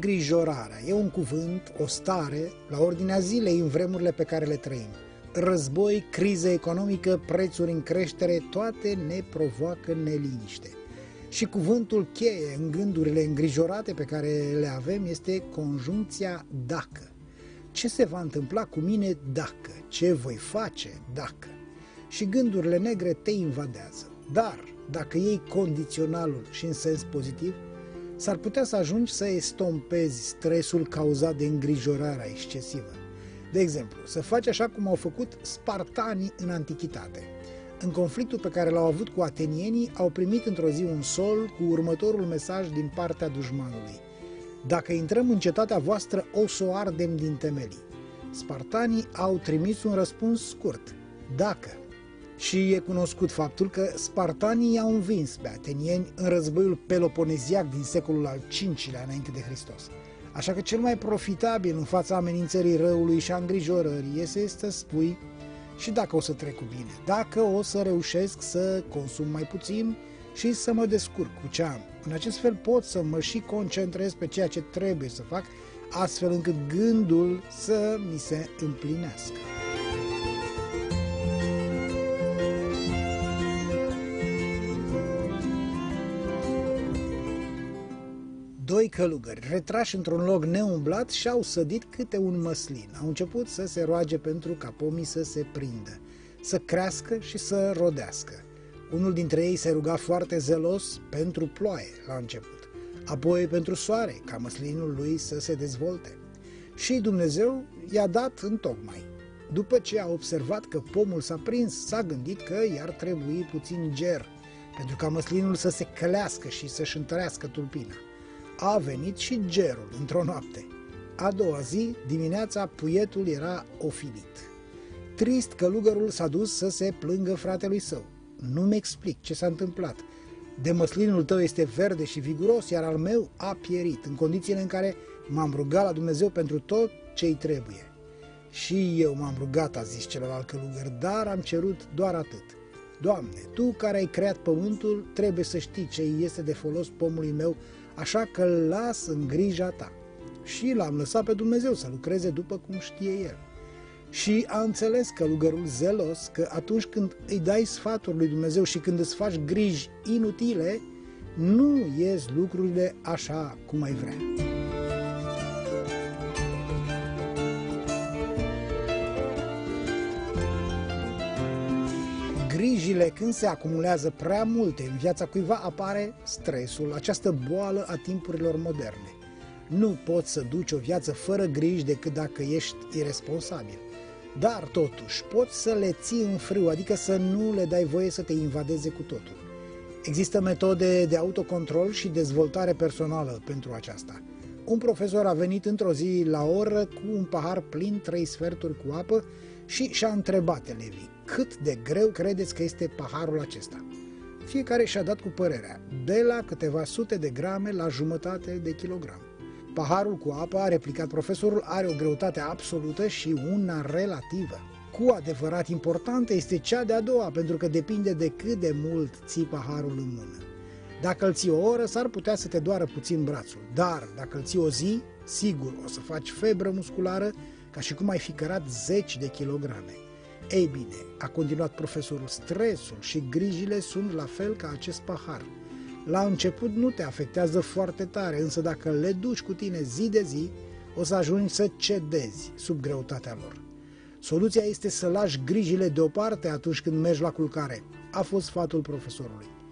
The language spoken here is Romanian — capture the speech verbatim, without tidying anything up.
Îngrijorarea e un cuvânt, o stare, la ordinea zilei în vremurile pe care le trăim. Război, criză economică, prețuri în creștere, toate ne provoacă neliniște. Și cuvântul cheie în gândurile îngrijorate pe care le avem este conjuncția dacă. Ce se va întâmpla cu mine dacă? Ce voi face dacă? Și gândurile negre te invadează. Dar, dacă iei condiționalul și în sens pozitiv, s-ar putea să ajungi să estompezi stresul cauzat de îngrijorarea excesivă. De exemplu, să faci așa cum au făcut spartanii în antichitate. În conflictul pe care l-au avut cu atenienii, au primit într-o zi un sol cu următorul mesaj din partea dușmanului: dacă intrăm în cetatea voastră, o să o ardem din temelii. Spartanii au trimis un răspuns scurt: dacă. Și e cunoscut faptul că spartanii i-au învins pe atenieni în războiul peloponeziac din secolul al cincilea înainte de Hristos. Așa că cel mai profitabil în fața amenințării răului și a îngrijorării este să spui: și dacă o să trec cu bine, dacă o să reușesc să consum mai puțin și să mă descurc cu ce am. În acest fel pot să mă și concentrez pe ceea ce trebuie să fac, astfel încât gândul să mi se împlinească. Doi călugări, retrași într-un loc neumblat, și-au sădit câte un măslin. Au început să se roage pentru ca pomii să se prindă, să crească și să rodească. Unul dintre ei se ruga foarte zelos pentru ploaie la început, apoi pentru soare, ca măslinul lui să se dezvolte. Și Dumnezeu i-a dat întocmai. După ce a observat că pomul s-a prins, s-a gândit că i-ar trebui puțin ger, pentru ca măslinul să se călească și să-și întărească tulpina. A venit și gerul într-o noapte. A doua zi, dimineața, puietul era ofilit. Trist, călugărul s-a dus să se plângă fratelui său. Nu-mi explic ce s-a întâmplat. De măslinul tău este verde și viguros, iar al meu a pierit, în condițiile în care m-am rugat la Dumnezeu pentru tot ce-i trebuie. Și eu m-am rugat, a zis celălalt călugăr, dar am cerut doar atât. Doamne, Tu care ai creat pământul, trebuie să știi ce este de folos pomului meu, așa că îl las în grija Ta. Și l-am lăsat pe Dumnezeu să lucreze după cum știe El. Și a înțeles călugărul zelos că atunci când îi dai sfaturi lui Dumnezeu și când îți faci griji inutile, nu ies lucrurile așa cum ai vrea. Grijile, când se acumulează prea multe în viața cuiva, apare stresul, această boală a timpurilor moderne. Nu poți să duci o viață fără griji decât dacă ești irresponsabil. Dar totuși poți să le ții în frâu, adică să nu le dai voie să te invadeze cu totul. Există metode de autocontrol și dezvoltare personală pentru aceasta. Un profesor a venit într-o zi la oră cu un pahar plin trei sferturi cu apă și și-a întrebat elevii: cât de greu credeți că este paharul acesta? Fiecare și-a dat cu părerea, de la câteva sute de grame la jumătate de kilogram. Paharul cu apă, a replicat profesorul, are o greutate absolută și una relativă. Cu adevărat importantă este cea de-a doua, pentru că depinde de cât de mult ții paharul în mână. Dacă îl ții o oră, s-ar putea să te doară puțin brațul, dar dacă îl ții o zi, sigur o să faci febră musculară, ca și cum ai fi cărat zeci de kilograme. Ei bine, a continuat profesorul, stresul și grijile sunt la fel ca acest pahar. La început nu te afectează foarte tare, însă dacă le duci cu tine zi de zi, o să ajungi să cedezi sub greutatea lor. Soluția este să lași grijile deoparte atunci când mergi la culcare, a fost sfatul profesorului.